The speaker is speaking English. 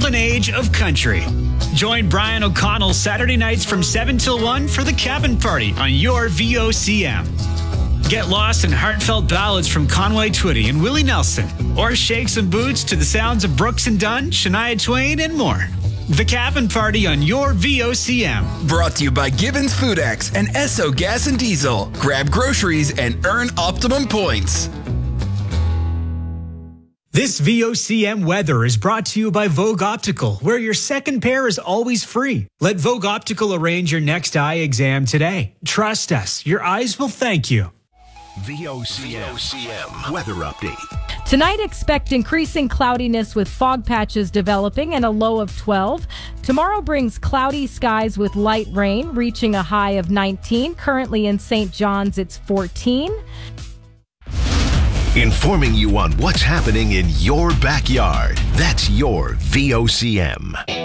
golden age of country. Join Brian O'Connell Saturday nights from 7 till 1 for the Cabin Party on your VOCM. Get lost in heartfelt ballads from Conway Twitty and Willie Nelson, or shake some boots to the sounds of Brooks and Dunn, Shania Twain, and more. The Cabin Party on your VOCM. Brought to you by Gibbons Food X and Esso Gas and Diesel. Grab groceries and earn optimum points. This VOCM weather is brought to you by Vogue Optical, where your second pair is always free. Let Vogue Optical arrange your next eye exam today. Trust us, your eyes will thank you. VOCM weather update. Tonight, expect increasing cloudiness with fog patches developing and a low of 12. Tomorrow brings cloudy skies with light rain, reaching a high of 19. Currently in St. John's, it's 14. Informing you on what's happening in your backyard. That's your VOCM.